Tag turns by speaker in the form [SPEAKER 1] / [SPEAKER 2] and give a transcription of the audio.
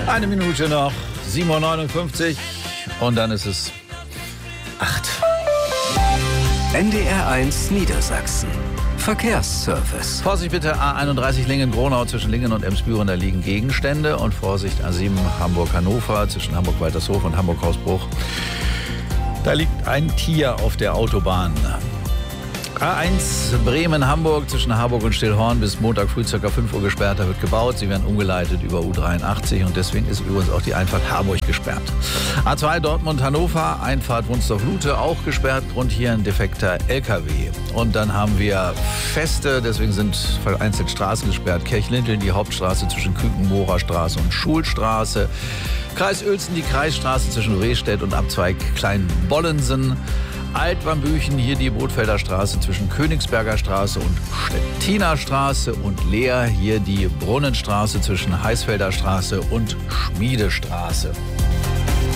[SPEAKER 1] Eine Minute noch, 7:59 Uhr und dann ist es 8.
[SPEAKER 2] NDR1 Niedersachsen. Verkehrsservice.
[SPEAKER 1] Vorsicht bitte, A31 Lingen-Gronau zwischen Lingen und Emsbüren, da liegen Gegenstände. Und Vorsicht, A7 Hamburg-Hannover zwischen Hamburg-Waltershof und Hamburg-Hausbruch. Da liegt ein Tier auf der Autobahn. A1 Bremen-Hamburg zwischen Harburg und Stillhorn bis Montag früh ca. 5 Uhr gesperrt. Da wird gebaut. Sie werden umgeleitet über U83 und deswegen ist übrigens auch die Einfahrt Harburg gesperrt. A2 Dortmund-Hannover, Einfahrt Wunstorf-Lute auch gesperrt. Grund hier ein defekter LKW. Und dann haben wir Feste, deswegen sind vereinzelt Straßen gesperrt. Kirchlinteln, die Hauptstraße zwischen Küken-Mohrer Straße und Schulstraße. Kreis Uelzen, die Kreisstraße zwischen Rehstedt und Abzweig Kleinbollensen. Altwambüchen, hier die Bootfelder Straße zwischen Königsberger Straße und Stettiner Straße und Leer, hier die Brunnenstraße zwischen Heißfelder Straße und Schmiedestraße.